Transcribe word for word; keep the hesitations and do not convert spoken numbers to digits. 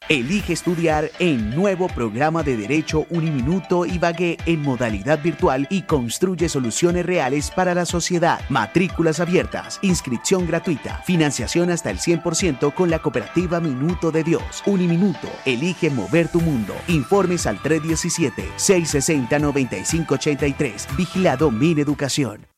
Elige estudiar en nuevo programa de Derecho Uniminuto Ibagué en modalidad virtual y construye soluciones reales para la sociedad. Matrículas abiertas, inscripción gratuita, financiación hasta el cien por ciento con la cooperativa Minuto de Dios. Uniminuto, elige mover tu mundo. Informes al tres uno siete, seis seis cero, nueve cinco ocho tres. Vigilado Mineducación.